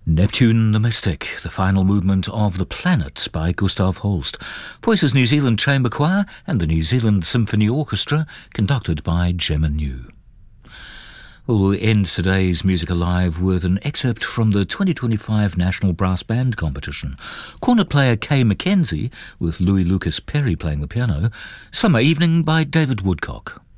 Neptune the Mystic, the final movement of The Planets by Gustav Holst. Voices New Zealand Chamber Choir and the New Zealand Symphony Orchestra, conducted by Gemma New. We'll end today's Music Alive with an excerpt from the 2025 National Brass Band Competition. Cornet player Kay Mackenzie, with Louis Lucas Perry playing the piano. Summer Evening by David Woodcock.